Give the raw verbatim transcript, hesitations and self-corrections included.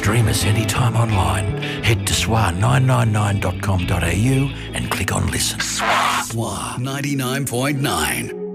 stream us anytime online. Head to S W A nine nine nine dot com dot a u and click on listen. S W A S W A ninety-nine point nine.